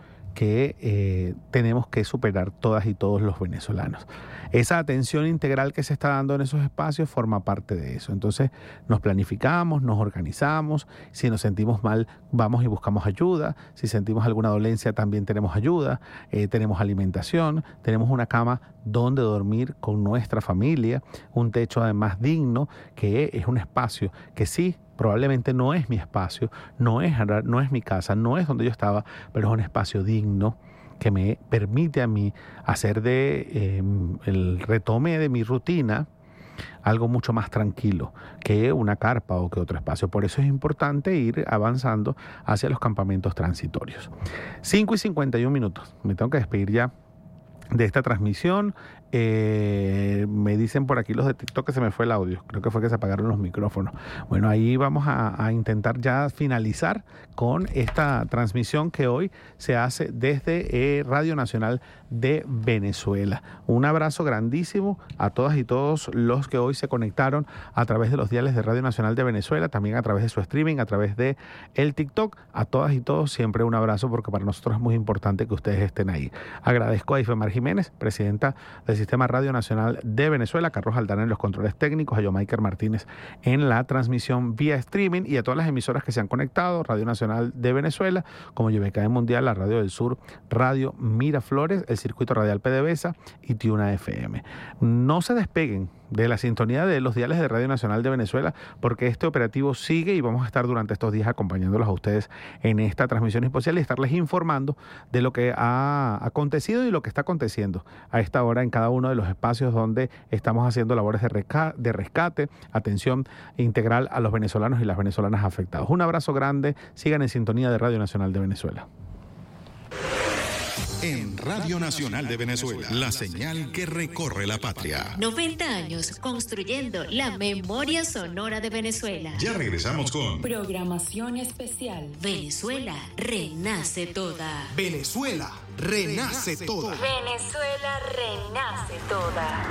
que tenemos que superar todas y todos los venezolanos. Esa atención integral que se está dando en esos espacios forma parte de eso. Entonces nos planificamos, nos organizamos, si nos sentimos mal vamos y buscamos ayuda, si sentimos alguna dolencia también tenemos ayuda, tenemos alimentación, tenemos una cama donde dormir con nuestra familia, un techo además digno, que es un espacio que sí, probablemente no es mi espacio, no es mi casa, no es donde yo estaba, pero es un espacio digno que me permite a mí hacer el retome de mi rutina algo mucho más tranquilo que una carpa o que otro espacio. Por eso es importante ir avanzando hacia los campamentos transitorios. 5:51. Me tengo que despedir ya de esta transmisión. Me dicen por aquí los de TikTok que se me fue el audio. Creo que fue que se apagaron los micrófonos. Bueno, ahí vamos a intentar ya finalizar con esta transmisión que hoy se hace desde Radio Nacional de Venezuela. Un abrazo grandísimo a todas y todos los que hoy se conectaron a través de los diales de Radio Nacional de Venezuela, también a través de su streaming, a través de el TikTok. A todas y todos siempre un abrazo, porque para nosotros es muy importante que ustedes estén ahí. Agradezco a Ifemar Jiménez, presidenta del Sistema Radio Nacional de Venezuela, Carlos Aldana en los controles técnicos, a Yomaiker Martínez en la transmisión vía streaming, y a todas las emisoras que se han conectado: Radio Nacional de Venezuela, como YBKM Mundial, la Radio del Sur, Radio Miraflores, el Circuito Radial PDVSA y Tiuna FM. No se despeguen de la sintonía de los diales de Radio Nacional de Venezuela, porque este operativo sigue y vamos a estar durante estos días acompañándolos a ustedes en esta transmisión especial y estarles informando de lo que ha acontecido y lo que está aconteciendo a esta hora en cada uno de los espacios donde estamos haciendo labores de rescate, atención integral a los venezolanos y las venezolanas afectados. Un abrazo grande, sigan en sintonía de Radio Nacional de Venezuela. En Radio Nacional de Venezuela, la señal que recorre la patria. 90 años construyendo la memoria sonora de Venezuela. Ya regresamos con programación especial. Venezuela renace toda. Venezuela renace toda. Venezuela renace toda.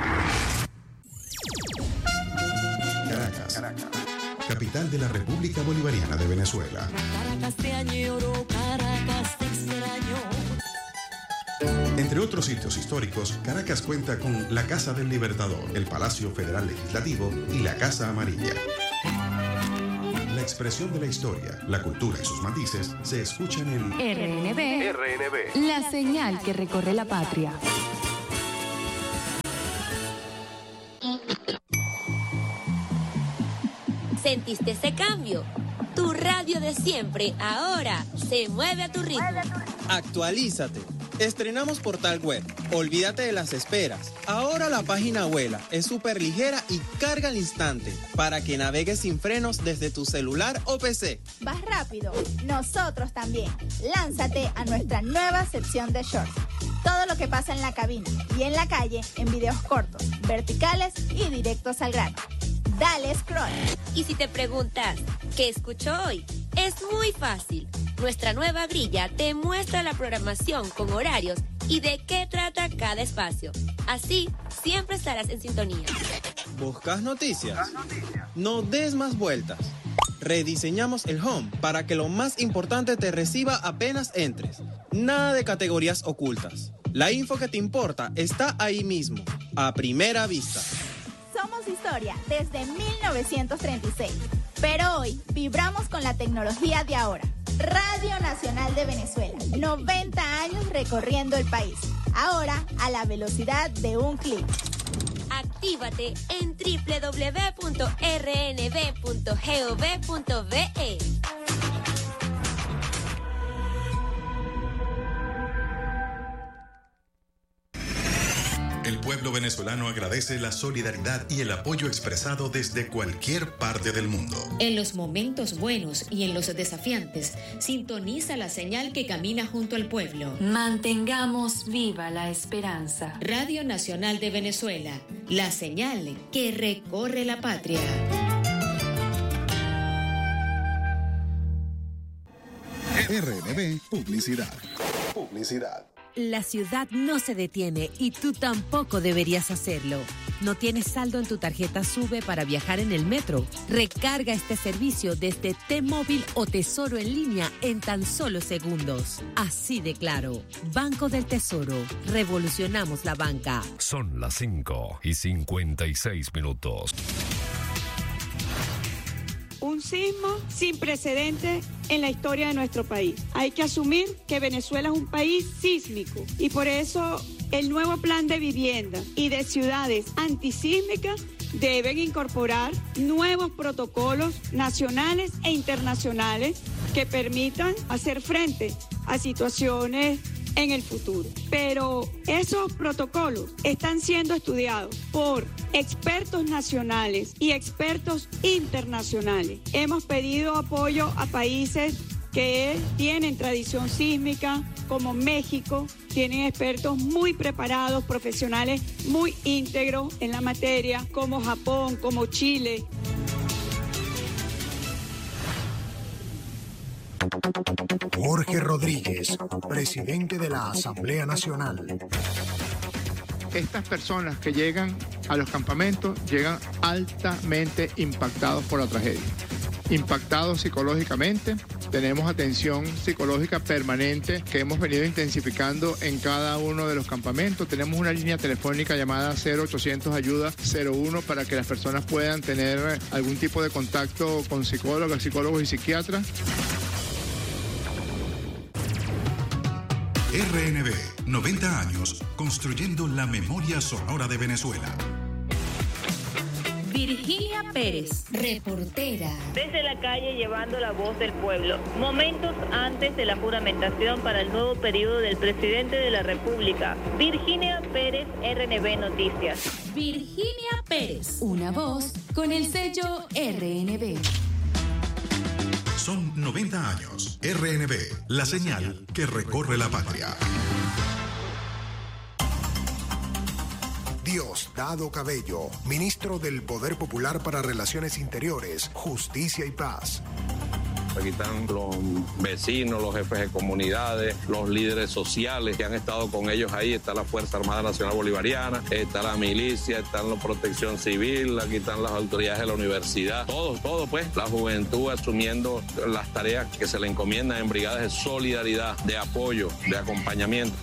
Caracas, capital de la República Bolivariana de Venezuela. Caracas te añoro, Caracas te extraño. Entre otros sitios históricos, Caracas cuenta con la Casa del Libertador, el Palacio Federal Legislativo y la Casa Amarilla. La expresión de la historia, la cultura y sus matices se escuchan en RNB, la señal que recorre la patria. ¿Sentiste ese cambio? Tu radio de siempre ahora se mueve a tu ritmo. Actualízate. Estrenamos portal web. Olvídate de las esperas. Ahora la página vuela, es súper ligera y carga al instante para que navegues sin frenos desde tu celular o PC. ¿Vas rápido? Nosotros también. Lánzate a nuestra nueva sección de shorts. Todo lo que pasa en la cabina y en la calle en videos cortos, verticales y directos al grano. Dale scroll. Y si te preguntas, ¿qué escucho hoy? Es muy fácil. Nuestra nueva grilla te muestra la programación con horarios y de qué trata cada espacio. Así, siempre estarás en sintonía. ¿Buscas noticias? No des más vueltas. Rediseñamos el home para que lo más importante te reciba apenas entres. Nada de categorías ocultas. La info que te importa está ahí mismo, a primera vista. Somos historia desde 1936, pero hoy vibramos con la tecnología de ahora. Radio Nacional de Venezuela, 90 años recorriendo el país, ahora a la velocidad de un clic. Actívate en www.rnb.gov.be. El pueblo venezolano agradece la solidaridad y el apoyo expresado desde cualquier parte del mundo. En los momentos buenos y en los desafiantes, sintoniza la señal que camina junto al pueblo. Mantengamos viva la esperanza. Radio Nacional de Venezuela, la señal que recorre la patria. RNB Publicidad. La ciudad no se detiene y tú tampoco deberías hacerlo. ¿No tienes saldo en tu tarjeta SUBE para viajar en el metro? Recarga este servicio desde T-Móvil o Tesoro en línea en tan solo segundos. Así de claro. Banco del Tesoro. Revolucionamos la banca. Son las 5:56. Un sismo sin precedentes en la historia de nuestro país. Hay que asumir que Venezuela es un país sísmico y por eso el nuevo plan de vivienda y de ciudades antisísmicas deben incorporar nuevos protocolos nacionales e internacionales que permitan hacer frente a situaciones en el futuro. Pero esos protocolos están siendo estudiados por expertos nacionales y expertos internacionales. Hemos pedido apoyo a países que tienen tradición sísmica, como México, tienen expertos muy preparados, profesionales muy íntegros en la materia, como Japón, como Chile. Jorge Rodríguez, presidente de la Asamblea Nacional. Estas personas que llegan a los campamentos llegan altamente impactados por la tragedia. Impactados psicológicamente. Tenemos atención psicológica permanente que hemos venido intensificando en cada uno de los campamentos. Tenemos una línea telefónica llamada 0800 Ayuda 01 para que las personas puedan tener algún tipo de contacto con psicólogos y psiquiatras. RNB, 90 años construyendo la memoria sonora de Venezuela. Virginia Pérez, reportera. Desde la calle llevando la voz del pueblo. Momentos antes de la juramentación para el nuevo periodo del presidente de la República. Virginia Pérez, RNB Noticias. Virginia Pérez, una voz con el sello RNB. Son 90 años. RNB, la señal que recorre la patria. Diosdado Cabello, ministro del Poder Popular para Relaciones Interiores, Justicia y Paz. Aquí están los vecinos, los jefes de comunidades, los líderes sociales que han estado con ellos ahí. Está la Fuerza Armada Nacional Bolivariana, está la milicia, está la Protección Civil, aquí están las autoridades de la universidad. Todo pues, la juventud asumiendo las tareas que se le encomiendan en brigadas de solidaridad, de apoyo, de acompañamiento.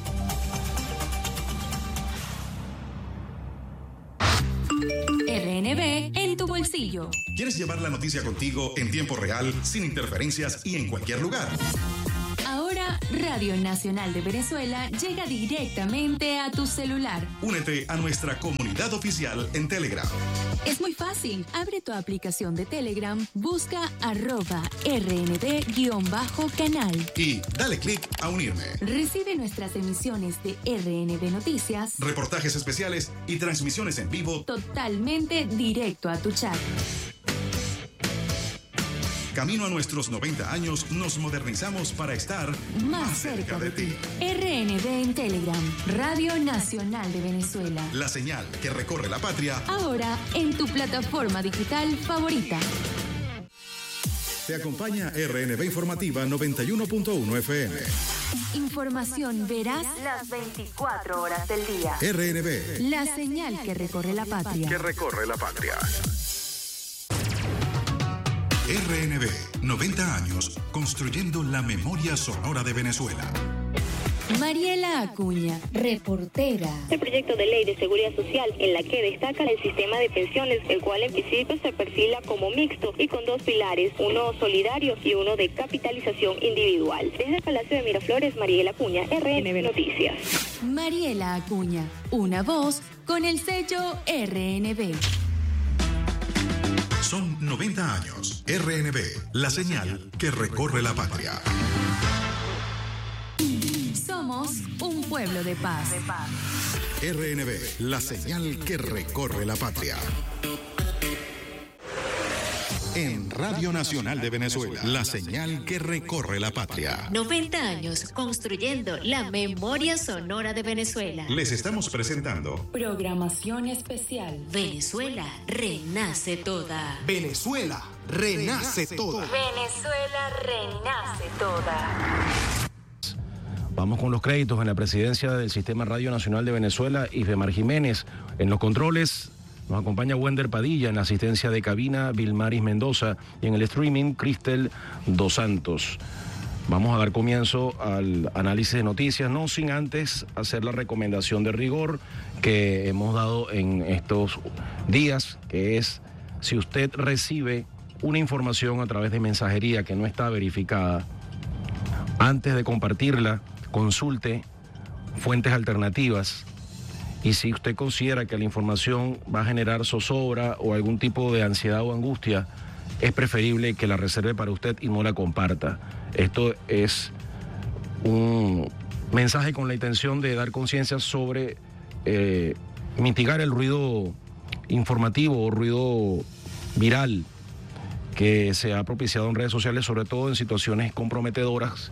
RNB en tu bolsillo. ¿Quieres llevar la noticia contigo en tiempo real, sin interferencias y en cualquier lugar? Ahora, Radio Nacional de Venezuela llega directamente a tu celular. Únete a nuestra comunidad oficial en Telegram. Es muy fácil. Abre tu aplicación de Telegram, busca @RNB_canal. Y dale clic a unirme. Recibe nuestras emisiones de RNB Noticias, reportajes especiales y transmisiones en vivo totalmente directo a tu chat. Camino a nuestros 90 años, nos modernizamos para estar más cerca de ti. RNB en Telegram, Radio Nacional de Venezuela. La señal que recorre la patria. Ahora en tu plataforma digital favorita. Te acompaña RNB Informativa 91.1 FM. Información veraz las 24 horas del día. RNB. La señal que recorre la patria. Que recorre la patria. RNB, 90 años, construyendo la memoria sonora de Venezuela. Mariela Acuña, reportera. El proyecto de ley de seguridad social en la que destaca el sistema de pensiones, el cual en principio se perfila como mixto y con dos pilares, uno solidario y uno de capitalización individual. Desde el Palacio de Miraflores, Mariela Acuña, RNB Noticias. Mariela Acuña, una voz con el sello RNB. Son 90 años. RNB, la señal que recorre la patria. Somos un pueblo de paz. RNB, la señal que recorre la patria. En Radio Nacional de Venezuela, la señal que recorre la patria. 90 años construyendo la memoria sonora de Venezuela. Les estamos presentando programación especial. Venezuela renace toda. Venezuela renace toda. Venezuela renace toda. Vamos con los créditos en la presidencia del Sistema Radio Nacional de Venezuela, Ifemar Jiménez. En los controles nos acompaña Wender Padilla, en la asistencia de cabina Vilmaris Mendoza y en el streaming Cristel Dos Santos. Vamos a dar comienzo al análisis de noticias, no sin antes hacer la recomendación de rigor que hemos dado en estos días, que es: si usted recibe una información a través de mensajería que no está verificada, antes de compartirla, consulte fuentes alternativas. Y si usted considera que la información va a generar zozobra o algún tipo de ansiedad o angustia, es preferible que la reserve para usted y no la comparta. Esto es un mensaje con la intención de dar conciencia sobre mitigar el ruido informativo o ruido viral que se ha propiciado en redes sociales, sobre todo en situaciones comprometedoras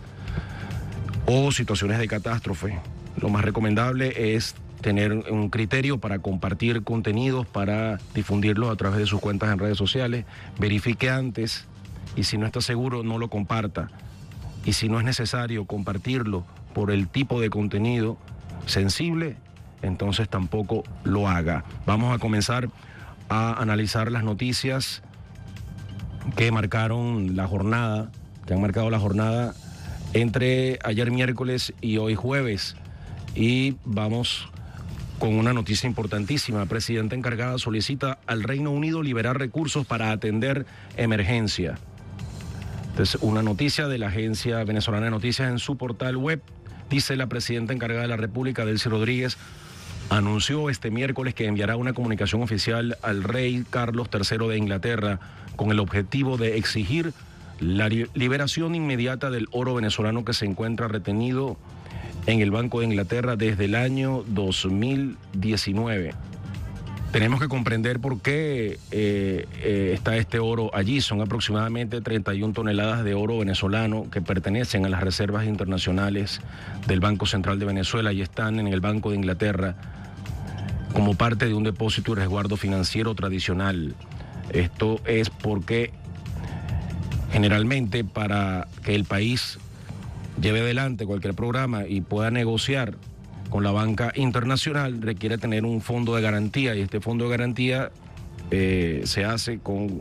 o situaciones de catástrofe. Lo más recomendable es tener un criterio para compartir contenidos, para difundirlos a través de sus cuentas en redes sociales. Verifique antes y si no está seguro, no lo comparta. Y si no es necesario compartirlo por el tipo de contenido sensible, entonces tampoco lo haga. Vamos a comenzar a analizar las noticias que marcaron la jornada, que han marcado la jornada entre ayer miércoles y hoy jueves. Y vamos con una noticia importantísima. La presidenta encargada solicita al Reino Unido liberar recursos para atender emergencia. Entonces, una noticia de la Agencia Venezolana de Noticias en su portal web. Dice la presidenta encargada de la República, Delcy Rodríguez: anunció este miércoles que enviará una comunicación oficial al rey Carlos III de Inglaterra con el objetivo de exigir la liberación inmediata del oro venezolano que se encuentra retenido en el Banco de Inglaterra desde el año 2019. Tenemos que comprender por qué está este oro allí. Son aproximadamente 31 toneladas de oro venezolano que pertenecen a las reservas internacionales del Banco Central de Venezuela y están en el Banco de Inglaterra como parte de un depósito y resguardo financiero tradicional. Esto es porque generalmente para que el país lleve adelante cualquier programa y pueda negociar con la banca internacional requiere tener un fondo de garantía, y este fondo de garantía se hace con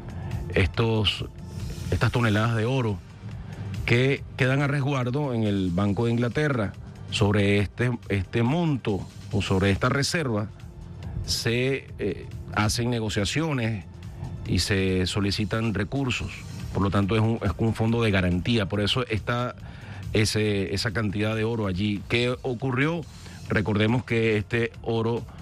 estas toneladas de oro que quedan a resguardo en el Banco de Inglaterra. Sobre este monto o sobre esta reserva se hacen negociaciones y se solicitan recursos. Por lo tanto, es un fondo de garantía. Por eso está esa cantidad de oro allí. ¿Qué ocurrió? Recordemos que este oro